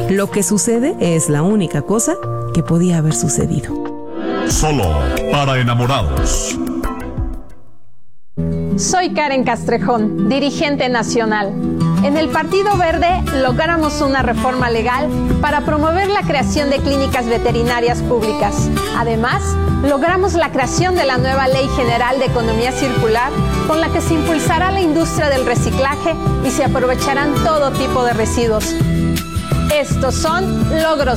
Lo que sucede es la única cosa que podía haber sucedido. Solo para enamorados. Soy Karen Castrejón, dirigente nacional. En el Partido Verde logramos una reforma legal para promover la creación de clínicas veterinarias públicas. Además, logramos la creación de la nueva Ley General de Economía Circular, con la que se impulsará la industria del reciclaje y se aprovecharán todo tipo de residuos. Estos son logros